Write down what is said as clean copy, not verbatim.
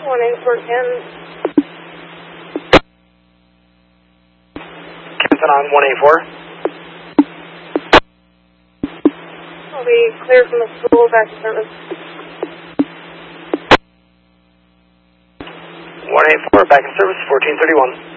184 can. Captain on 184. I'll be clear from the school, back to service. 184, back in service, 1431.